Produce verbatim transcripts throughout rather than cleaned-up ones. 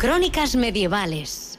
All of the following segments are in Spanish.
Crónicas medievales.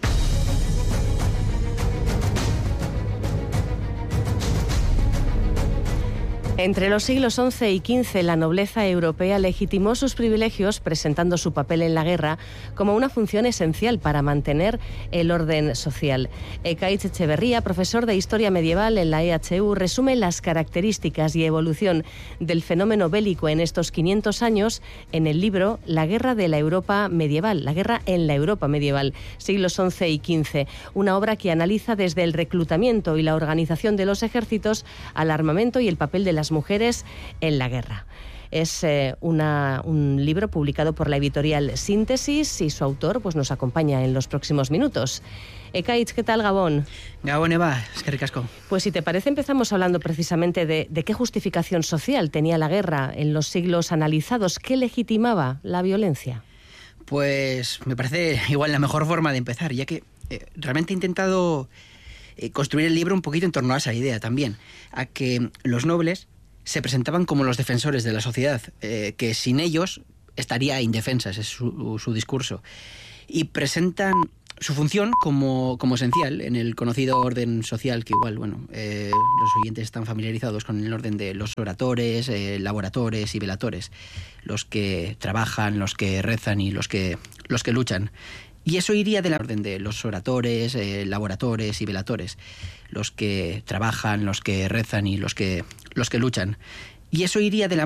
Entre los siglos once y quince, la nobleza europea legitimó sus privilegios presentando su papel en la guerra como una función esencial para mantener el orden social. Ekaitz Echeverría, profesor de Historia Medieval en la E H U, resume las características y evolución del fenómeno bélico en estos quinientos años en el libro La guerra de la Europa medieval, la guerra en la Europa medieval, siglos once y quince, una obra que analiza desde el reclutamiento y la organización de los ejércitos al armamento y el papel de las mujeres en la guerra. Es eh, una, un libro publicado por la editorial Síntesis y su autor pues, nos acompaña en los próximos minutos. Ekaitz, ¿qué tal, Gabón? Gabón, Eva, es que ricasco. Pues si te parece, empezamos hablando precisamente de, de qué justificación social tenía la guerra en los siglos analizados. ¿Qué legitimaba la violencia? Pues me parece igual la mejor forma de empezar, ya que eh, realmente he intentado eh, construir el libro un poquito en torno a esa idea también, a que los nobles se presentaban como los defensores de la sociedad, eh, que sin ellos estaría indefensa, ese es su, su discurso. Y presentan su función como, como esencial en el conocido orden social, que igual, bueno, eh, los oyentes están familiarizados con el orden de los oratores, eh, laboratores y velatores, los que trabajan, los que rezan y los que, los que luchan. Y eso iría de la orden de los oradores, eh, laboratores y velatores, los que trabajan, los que rezan y los que, los que luchan. Y eso iría de la